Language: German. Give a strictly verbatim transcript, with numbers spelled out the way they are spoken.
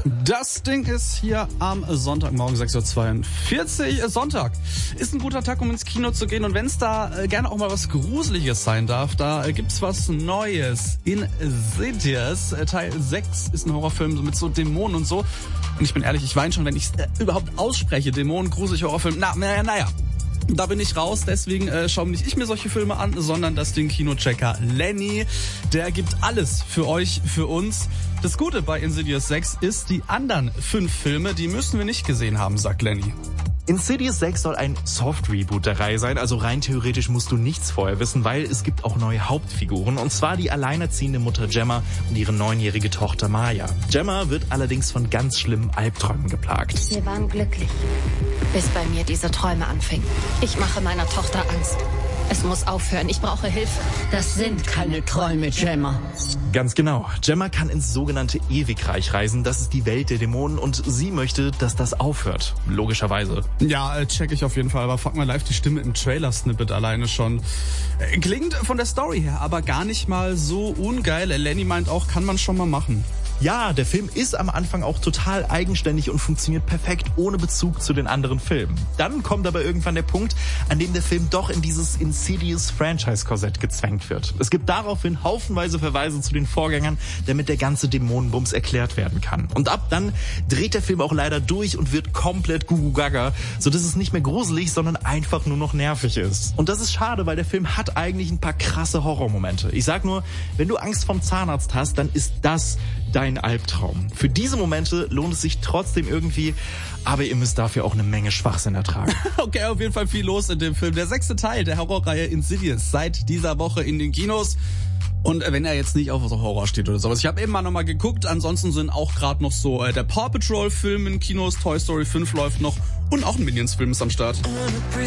Das Ding ist hier am Sonntagmorgen sechs Uhr zweiundvierzig. Sonntag ist ein guter Tag, um ins Kino zu gehen. Und wenn es da äh, gerne auch mal was Gruseliges sein darf, da äh, gibt's was Neues. Insidious, äh, Teil sechs, ist ein Horrorfilm so mit so Dämonen und so. Und ich bin ehrlich, ich weine schon, wenn ich es äh, überhaupt ausspreche. Dämonen, gruselig, Horrorfilm. Na, naja, naja. Da bin ich raus, deswegen äh, schaue nicht ich mir solche Filme an, sondern das Ding Kinochecker Lenny. Der gibt alles für euch, für uns. Das Gute bei Insidious sechs ist, die anderen fünf Filme, die müssen wir nicht gesehen haben, sagt Lenny. Insidious sechs soll ein Soft-Reboot der Reihe sein, also rein theoretisch musst du nichts vorher wissen, weil es gibt auch neue Hauptfiguren, und zwar die alleinerziehende Mutter Gemma und ihre neunjährige Tochter Maya. Gemma wird allerdings von ganz schlimmen Albträumen geplagt. Wir waren glücklich, bis bei mir diese Träume anfingen. Ich mache meiner Tochter Angst. Es muss aufhören, ich brauche Hilfe. Das sind keine Träume, Gemma. Ganz genau. Gemma kann ins sogenannte Ewigreich reisen. Das ist die Welt der Dämonen, und sie möchte, dass das aufhört. Logischerweise. Ja, check ich auf jeden Fall. Aber fuck mal live, die Stimme im Trailer-Snippet alleine schon. Klingt von der Story her aber gar nicht mal so ungeil. Lenny meint auch, kann man schon mal machen. Ja, der Film ist am Anfang auch total eigenständig und funktioniert perfekt ohne Bezug zu den anderen Filmen. Dann kommt aber irgendwann der Punkt, an dem der Film doch in dieses Insidious-Franchise-Korsett gezwängt wird. Es gibt daraufhin haufenweise Verweise zu den Vorgängern, damit der ganze Dämonenbums erklärt werden kann. Und ab dann dreht der Film auch leider durch und wird komplett gugu-gaga, sodass es nicht mehr gruselig, sondern einfach nur noch nervig ist. Und das ist schade, weil der Film hat eigentlich ein paar krasse Horrormomente. Ich sag nur, wenn du Angst vom Zahnarzt hast, dann ist das dein Albtraum. Für diese Momente lohnt es sich trotzdem irgendwie, aber ihr müsst dafür auch eine Menge Schwachsinn ertragen. Okay, auf jeden Fall viel los in dem Film. Der sechste Teil der Horrorreihe Insidious seit dieser Woche in den Kinos. Und wenn er jetzt nicht auf so Horror steht oder sowas. Ich habe eben mal nochmal geguckt. Ansonsten sind auch gerade noch so äh, der Paw Patrol Film in Kinos, Toy Story fünf läuft noch und auch ein Minions Film ist am Start.